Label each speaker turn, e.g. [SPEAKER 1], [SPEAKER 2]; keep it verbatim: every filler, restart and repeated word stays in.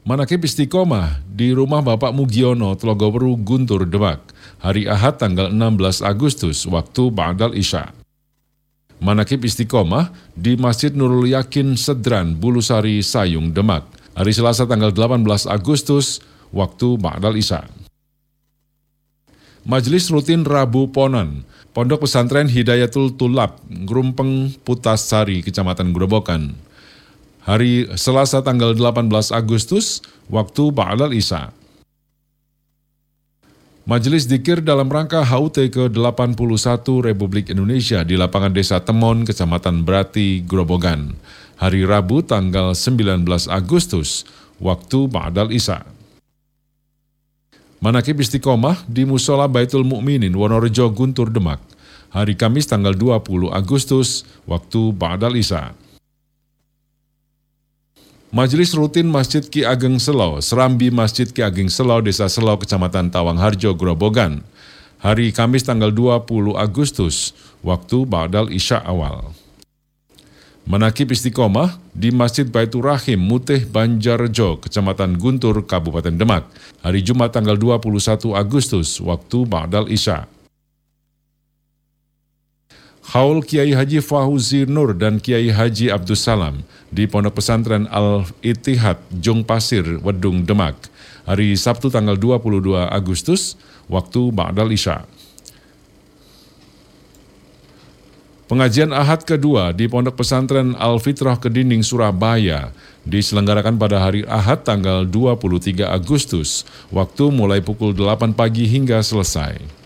[SPEAKER 1] Manakib Istiqomah di rumah Bapak Mugiono, Telogoweru, Guntur, Demak, hari Ahad tanggal enam belas Agustus, waktu Ba'dal Isya. Manakib Istiqomah di Masjid Nurul Yakin, Sedran, Bulusari, Sayung, Demak, hari Selasa tanggal delapan belas Agustus, waktu Ba'dal Isya. Majelis Rutin Rabu Ponan, Pondok Pesantren Hidayatul Tulab, Grumpeng Putasari, Kecamatan Grobogan, hari Selasa tanggal delapan belas Agustus, waktu Ba'dal Isya. Majelis Dzikir dalam rangka H U T ke delapan puluh satu Republik Indonesia di lapangan Desa Temon, Kecamatan Brati, Grobogan, hari Rabu tanggal sembilan belas Agustus, waktu Ba'dal Isya. Manakib Istiqomah di Musola Baitul Mukminin, Wonorejo, Guntur, Demak, hari Kamis tanggal dua puluh Agustus, waktu Ba'dal Isya. Majelis Rutin Masjid Ki Ageng Selau, Serambi Masjid Ki Ageng Selau, Desa Selau, Kecamatan Tawangharjo, Grobogan, hari Kamis tanggal dua puluh Agustus, waktu Ba'dal Isya awal. Manakib Istiqomah di Masjid Baitur Rahim, Mutih, Banjarjo, Kecamatan Guntur, Kabupaten Demak, hari Jumat tanggal dua puluh satu Agustus, waktu Ba'dal Isya. Haul Kiai Haji Fauzi Nur dan Kiai Haji Abdus Salam di Pondok Pesantren Al-Ittihad, Jung Pasir, Wedung, Demak, hari Sabtu tanggal dua puluh dua Agustus, waktu Ba'dal Isya. Pengajian Ahad kedua di Pondok Pesantren Al-Fitrah Kedinding, Surabaya diselenggarakan pada hari Ahad tanggal dua puluh tiga Agustus, waktu mulai pukul delapan pagi hingga selesai.